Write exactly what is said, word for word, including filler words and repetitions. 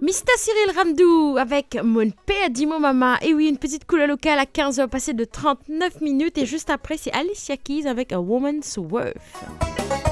mister Cyril Ramdou avec Mon père dit mon maman. Et oui, une petite couleur locale à quinze heures passées de trente-neuf minutes. Et juste après, c'est Alicia Keys avec A Woman's Worth.